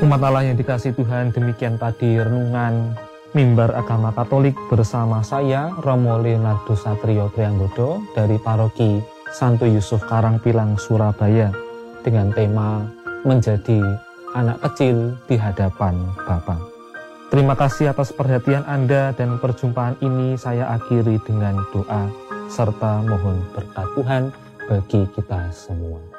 Umat Allah yang dikasihi Tuhan, demikian tadi renungan Mimbar Agama Katolik bersama saya, Romo Leonardo Satrio Prianggodo dari Paroki Santo Yusuf Karangpilang, Surabaya, dengan tema menjadi anak kecil di hadapan Bapa. Terima kasih atas perhatian Anda, dan perjumpaan ini saya akhiri dengan doa serta mohon berkat Tuhan bagi kita semua.